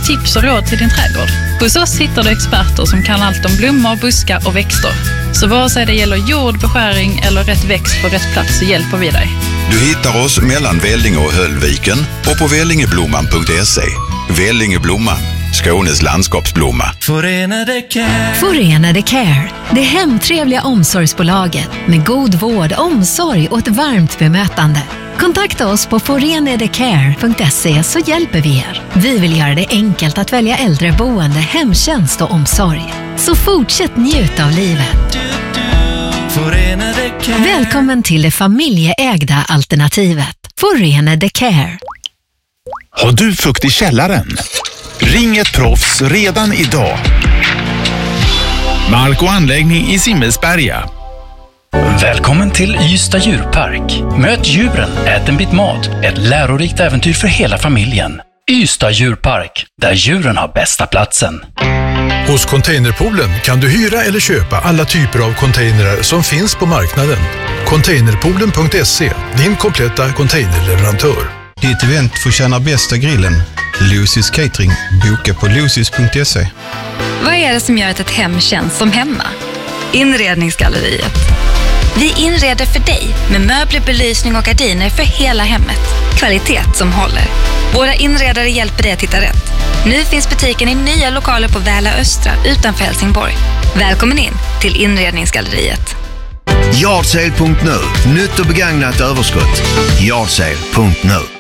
tips och råd till din trädgård. Hos oss hittar du experter som kan allt om blommor, buskar och växter. Så vare sig det gäller jord, beskäring eller rätt växt på rätt plats så hjälper vi dig. Du hittar oss mellan Vellinge och Höllviken och på vellingeblomman.se. Vellingeblomman, Skånes landskapsblomma. Förenade Care. Det hemtrevliga omsorgsbolaget med god vård, omsorg och ett varmt bemötande. Kontakta oss på forenadecare.se så hjälper vi er. Vi vill göra det enkelt att välja äldreboende, hemtjänst och omsorg. Så fortsätt njuta av livet. Välkommen till det familjeägda alternativet. Förenade Care. Har du fukt i källaren? Ring ett proffs redan idag. Mark och anläggning i Simmelsberga. Välkommen till Ystad djurpark. Möt djuren, ät en bit mat. Ett lärorikt äventyr för hela familjen. Ystad djurpark, där djuren har bästa platsen. Hos Containerpoolen kan du hyra eller köpa alla typer av containrar som finns på marknaden. Containerpoolen.se, din kompletta containerleverantör. Ditt event får tjäna bästa grillen. Lucy's Catering. Boka på lucys.se. Vad är det som gör att ett hem känns som hemma? Inredningsgalleriet. Vi inreder för dig med möbler, belysning och gardiner för hela hemmet. Kvalitet som håller. Våra inredare hjälper dig att hitta rätt. Nu finns butiken i nya lokaler på Väla Östra utanför Helsingborg. Välkommen in till Inredningsgalleriet. Yardsale.nu. Nytt och begagnat överskott. Yardsale.nu.